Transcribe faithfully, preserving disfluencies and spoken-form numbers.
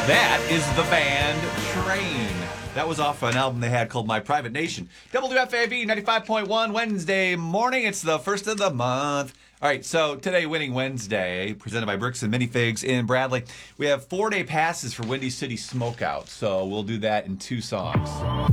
That is the band Train. That was off an album they had called My Private Nation. W F A V ninety-five point one, Wednesday morning. It's the first of the month. All right, so today, Winning Wednesday, presented by Bricks and Minifigs in Bradley. We have four-day passes for Windy City Smokeout, so we'll do that in two songs.